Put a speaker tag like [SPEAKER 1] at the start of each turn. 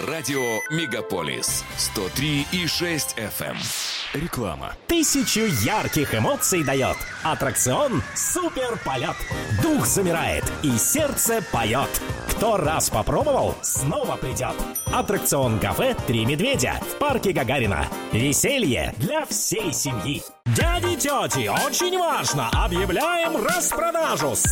[SPEAKER 1] Радио «Мегаполис» 103,6 FM. Реклама.
[SPEAKER 2] 1000 ярких эмоций дает аттракцион «Супер полет». Дух замирает и сердце поет. Кто раз попробовал, снова придет. Аттракцион «Кафе Три медведя» в парке Гагарина. Веселье для всей семьи. Дяди, тети, очень важно! Объявляем распродажу!